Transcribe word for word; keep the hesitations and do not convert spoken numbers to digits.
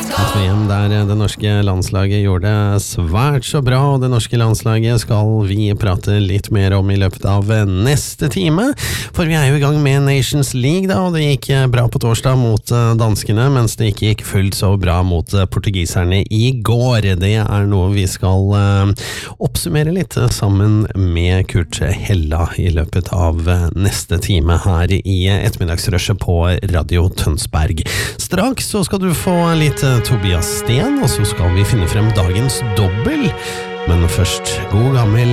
V M der det norske landslaget gjorde det svært så bra, og det norske landslaget skal vi prate litt mer om i løpet av neste time, for vi er jo i gang med Nations League da, og det gikk bra på torsdag mot danskene, mens det ikke gikk fullt så bra mot portugiserne i går. Det er noe vi skal oppsummere litt sammen med Kurt Hella i løpet av neste time her i ettermiddagsrushet på Radio Tønsberg. Straks så skal du få litt Tobias Sten, og så skal vi finne frem dagens dobbel. Men først, god gammel